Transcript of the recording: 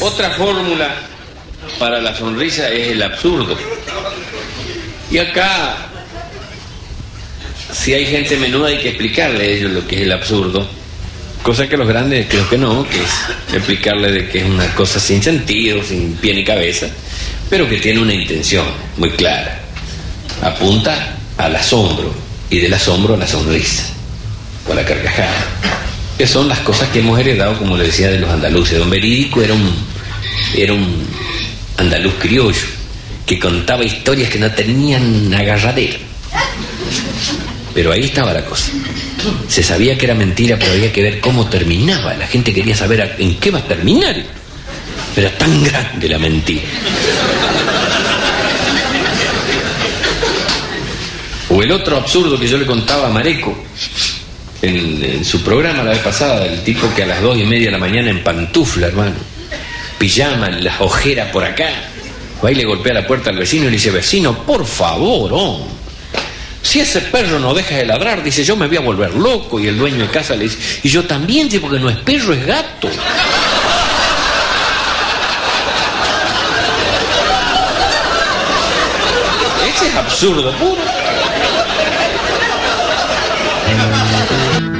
Otra fórmula para la sonrisa es el absurdo. Y acá, si hay gente menuda, hay que explicarle a ellos lo que es el absurdo. Cosa que los grandes creo que no, que es explicarle de que es una cosa sin sentido, sin pie ni cabeza, pero que tiene una intención muy clara. Apunta al asombro, y del asombro a la sonrisa, o a la carcajada, que son las cosas que hemos heredado, como le decía, de los andaluces. Don Verídico era un andaluz criollo, que contaba historias que no tenían agarradera. Pero ahí estaba la cosa. Se sabía que era mentira, pero había que ver cómo terminaba. La gente quería saber en qué va a terminar. Era tan grande la mentira. O el otro absurdo que yo le contaba a Mareco en su programa la vez pasada, el tipo que a las 2:30 de la mañana en pantufla, hermano, pijama, las ojeras por acá, va y le golpea la puerta al vecino y le dice: vecino, por favor, hombre, si ese perro no deja de ladrar, dice, yo me voy a volver loco. Y el dueño de casa le dice: y yo también, dice, porque no es perro, es gato. Ese es absurdo puro.